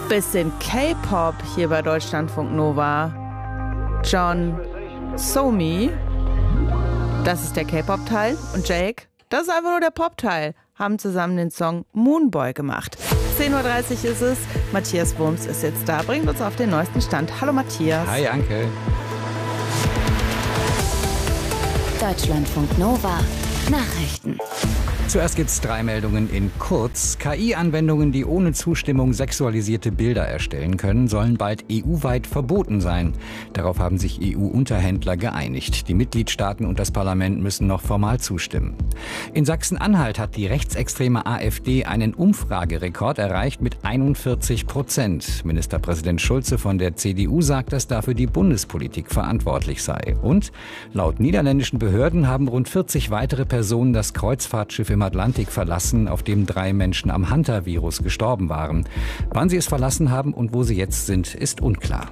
Bisschen K-Pop hier bei Deutschlandfunk Nova. John Somi, das ist der K-Pop-Teil. Und Jake, das ist einfach nur der Pop-Teil. Haben zusammen den Song Moonboy gemacht. 10.30 Uhr ist es. Matthias Wurms ist jetzt da, bringt uns auf den neuesten Stand. Hallo Matthias. Hi Anke. Deutschlandfunk Nova Nachrichten. Zuerst gibt's 3 Meldungen in kurz. KI-Anwendungen, die ohne Zustimmung sexualisierte Bilder erstellen können, sollen bald EU-weit verboten sein. Darauf haben sich EU-Unterhändler geeinigt. Die Mitgliedstaaten und das Parlament müssen noch formal zustimmen. In Sachsen-Anhalt hat die rechtsextreme AfD einen Umfragerekord erreicht mit 41%. Ministerpräsident Schulze von der CDU sagt, dass dafür die Bundespolitik verantwortlich sei. Und laut niederländischen Behörden haben rund 40 weitere Personen das Kreuzfahrtschiff im Atlantik verlassen, auf dem 3 Menschen am Hantavirus gestorben waren. Wann sie es verlassen haben und wo sie jetzt sind, ist unklar.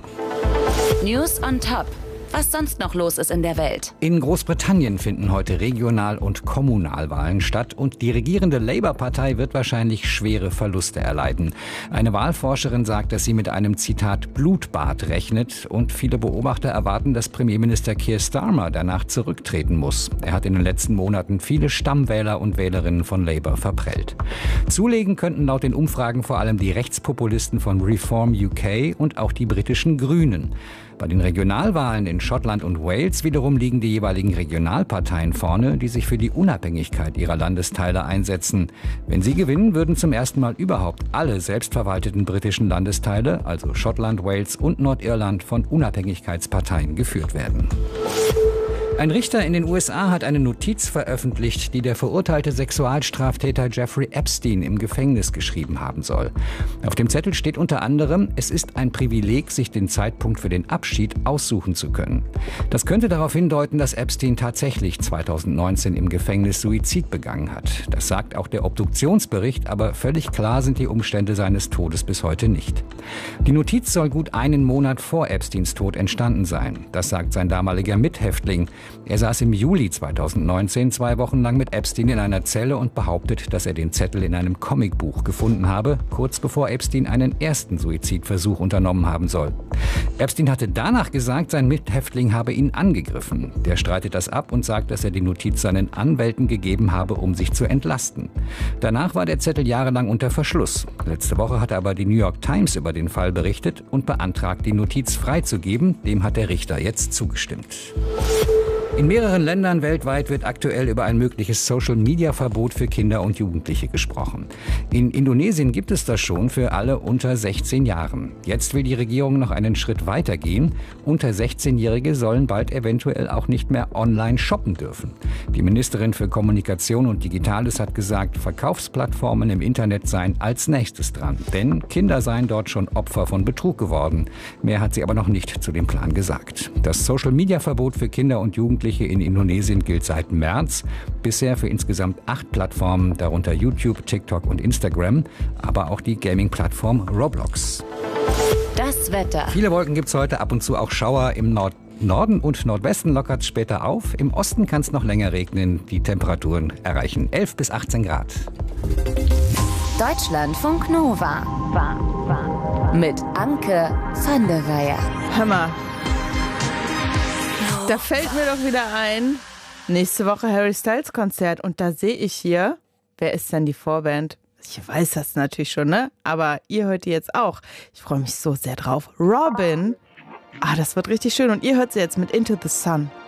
News on Top. Was sonst noch los ist in der Welt. In Großbritannien finden heute Regional- und Kommunalwahlen statt und die regierende Labour-Partei wird wahrscheinlich schwere Verluste erleiden. Eine Wahlforscherin sagt, dass sie mit einem, Zitat, Blutbad rechnet und viele Beobachter erwarten, dass Premierminister Keir Starmer danach zurücktreten muss. Er hat in den letzten Monaten viele Stammwähler und Wählerinnen von Labour verprellt. Zulegen könnten laut den Umfragen vor allem die Rechtspopulisten von Reform UK und auch die britischen Grünen. Bei den Regionalwahlen in Schottland und Wales wiederum liegen die jeweiligen Regionalparteien vorne, die sich für die Unabhängigkeit ihrer Landesteile einsetzen. Wenn sie gewinnen, würden zum ersten Mal überhaupt alle selbstverwalteten britischen Landesteile, also Schottland, Wales und Nordirland, von Unabhängigkeitsparteien geführt werden. Ein Richter in den USA hat eine Notiz veröffentlicht, die der verurteilte Sexualstraftäter Jeffrey Epstein im Gefängnis geschrieben haben soll. Auf dem Zettel steht unter anderem, es ist ein Privileg, sich den Zeitpunkt für den Abschied aussuchen zu können. Das könnte darauf hindeuten, dass Epstein tatsächlich 2019 im Gefängnis Suizid begangen hat. Das sagt auch der Obduktionsbericht, aber völlig klar sind die Umstände seines Todes bis heute nicht. Die Notiz soll gut einen Monat vor Epsteins Tod entstanden sein. Das sagt sein damaliger Mithäftling. Er saß im Juli 2019 2 Wochen lang mit Epstein in einer Zelle und behauptet, dass er den Zettel in einem Comicbuch gefunden habe, kurz bevor Epstein einen ersten Suizidversuch unternommen haben soll. Epstein hatte danach gesagt, sein Mithäftling habe ihn angegriffen. Der streitet das ab und sagt, dass er die Notiz seinen Anwälten gegeben habe, um sich zu entlasten. Danach war der Zettel jahrelang unter Verschluss. Letzte Woche hatte aber die New York Times über den Fall berichtet und beantragt, die Notiz freizugeben. Dem hat der Richter jetzt zugestimmt. In mehreren Ländern weltweit wird aktuell über ein mögliches Social-Media-Verbot für Kinder und Jugendliche gesprochen. In Indonesien gibt es das schon für alle unter 16 Jahren. Jetzt will die Regierung noch einen Schritt weiter gehen. Unter 16-Jährige sollen bald eventuell auch nicht mehr online shoppen dürfen. Die Ministerin für Kommunikation und Digitales hat gesagt, Verkaufsplattformen im Internet seien als nächstes dran. Denn Kinder seien dort schon Opfer von Betrug geworden. Mehr hat sie aber noch nicht zu dem Plan gesagt. Das Social-Media-Verbot für Kinder und Jugendliche in Indonesien gilt seit März. Bisher für insgesamt 8 Plattformen, darunter YouTube, TikTok und Instagram, aber auch die Gaming-Plattform Roblox. Das Wetter. Viele Wolken gibt es heute, ab und zu auch Schauer. Im Norden und Nordwesten lockert es später auf. Im Osten kann es noch länger regnen. Die Temperaturen erreichen 11 bis 18 Grad. Deutschlandfunk Nova. Mit Anke van der Weyer. Hör mal. Da fällt mir doch wieder ein, nächste Woche Harry Styles Konzert und da sehe ich hier, wer ist denn die Vorband? Ich weiß das natürlich schon, ne? Aber ihr hört die jetzt auch. Ich freue mich so sehr drauf. Robin, das wird richtig schön und ihr hört sie jetzt mit Into the Sun.